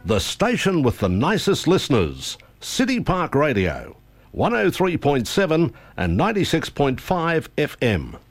The station with the nicest listeners, City Park Radio, 103.7 and 96.5 FM.